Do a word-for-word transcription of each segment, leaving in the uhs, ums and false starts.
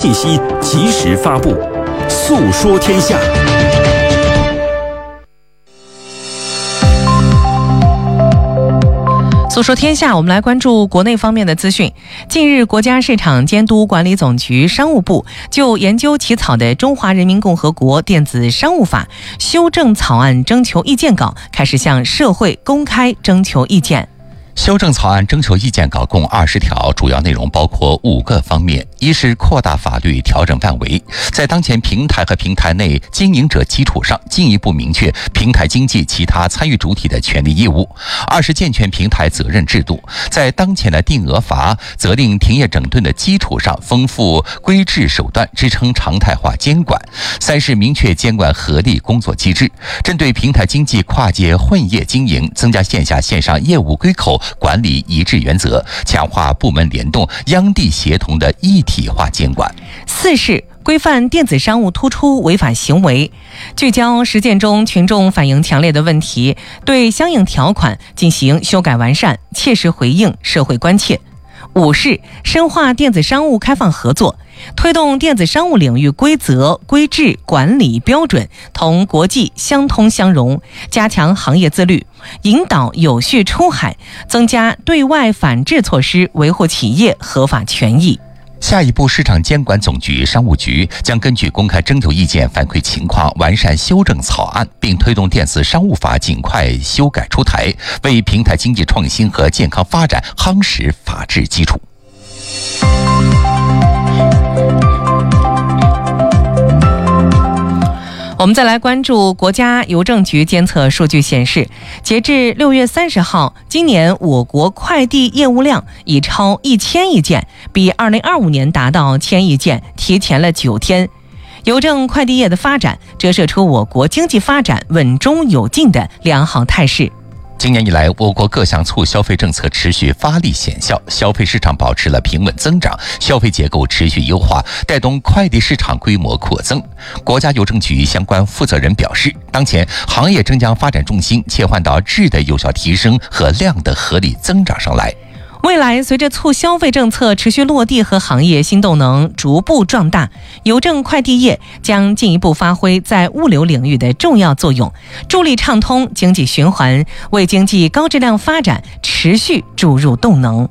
信息及时发布，诉说天下。 诉说天下，我们来关注国内方面的资讯。近日，国家市场监督管理总局商务部就研究起草的《中华人民共和国电子商务法》修正草案征求意见稿开始向社会公开征求意见。 修正草案征求意见稿共二十条，主要内容包括五个方面：一是扩大法律调整范围，在当前平台和平台内经营者基础上，进一步明确平台经济其他参与主体的权利义务；二是健全平台责任制度，在当前的定额罚、责令停业整顿的基础上，丰富规制手段，支撑常态化监管；三是明确监管合力工作机制，针对平台经济跨界混业经营，增加线下线上业务归口管理一致原则，强化部门联动、央地协同的一体化监管。 四是规范电子商务突出违法行为，聚焦实践中群众反映强烈的问题，对相应条款进行修改完善，切实回应社会关切。五是深化电子商务开放合作，推动电子商务领域规则、规制、管理标准同国际相通相融，加强行业自律，引导有序出海，增加对外反制措施，维护企业合法权益。 下一步，市场监管总局商务局将根据公开征求意见反馈情况，完善修正草案，并推动电子商务法尽快修改出台，为平台经济创新和健康发展夯实法治基础。 我们再来关注国家邮政局监测数据显示，截至六月三十号，今年我国快递业务量已超一千亿件，比二零二五年达到千亿件提前了九天。邮政快递业的发展折射出我国经济发展稳中有进的良好态势。 今年以来，我国各项促消费政策持续发力显效，消费市场保持了平稳增长，消费结构持续优化，带动快递市场规模扩增。国家邮政局相关负责人表示，当前行业正将发展重心切换到质的有效提升和量的合理增长上来。 未来，随着促消费政策持续落地和行业新动能逐步壮大，邮政快递业将进一步发挥在物流领域的重要作用，助力畅通经济循环，为经济高质量发展持续注入动能。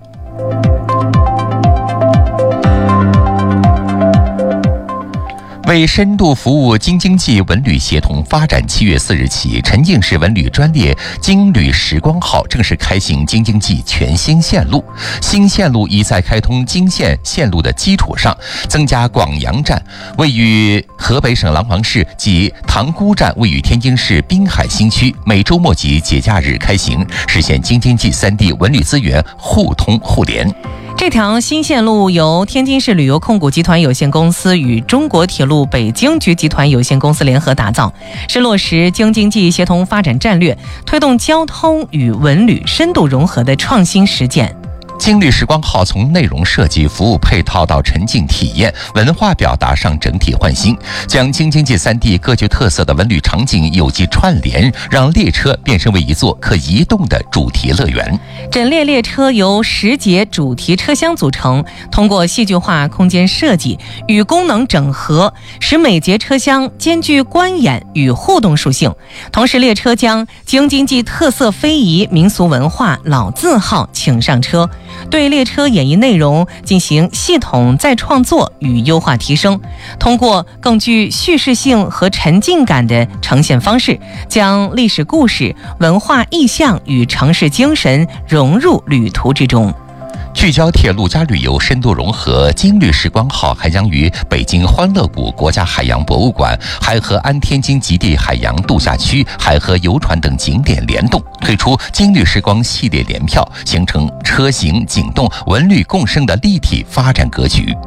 为深度服务京津冀文旅协同发展，七月四日起，沉浸式文旅专列京旅时光号正式开行京津冀全新线路。新线路已在开通京线线路的基础上，增加广阳站位于河北省廊坊市及塘沽站位于天津市滨海新区，每周末及节假日开行，实现京津冀三地文旅资源互通互联。 这条新线路由天津市旅游控股集团有限公司与中国铁路北京局集团有限公司联合打造，是落实京津冀协同发展战略，推动交通与文旅深度融合的创新实践。 京旅时光号从内容设计、服务配套到沉浸体验、文化表达上整体换新，将京津冀三地各具特色的文旅场景有机串联，让列车变身为一座可移动的主题乐园。 整列列车由十节主题车厢组成，通过戏剧化空间设计与功能整合，使每节车厢兼具观演与互动属性。同时，列车将京津冀特色非遗、民俗文化老字号请上车，对列车演绎内容进行系统再创作与优化提升，通过更具叙事性和沉浸感的呈现方式，将历史故事、文化意象与城市精神融入旅途之中。 聚焦铁路加旅游深度融合，京旅时光号还将与北京欢乐谷国家海洋博物馆、海河安天津极地海洋度假区、海河游船等景点联动，推出京旅时光系列联票，形成车行景动文旅共生的立体发展格局。